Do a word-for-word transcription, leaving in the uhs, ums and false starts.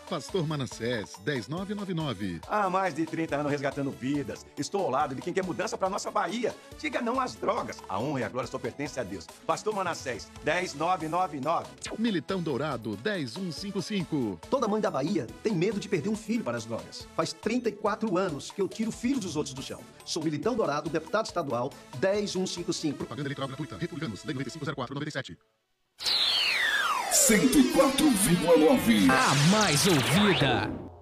Pastor Manassés, dez mil novecentos e noventa e nove. Há mais de trinta anos resgatando vidas. Estou ao lado de quem quer mudança para nossa Bahia. Diga não às drogas. A honra e a glória só pertencem a Deus. Pastor Manassés, dez mil novecentos e noventa e nove. Militão Dourado, dez mil cento e cinquenta e cinco. Toda mãe da Bahia tem medo de perder um filho para as drogas. Faz trinta e quatro anos que eu tiro filhos dos outros do chão. Sou Militão Dourado, deputado estadual, dez mil cento e cinquenta e cinco. Propaganda eleitoral gratuita. Republicanos, lei noventa e cinco zero quatro noventa e sete. cento e quatro vírgula nove. A mais ouvida.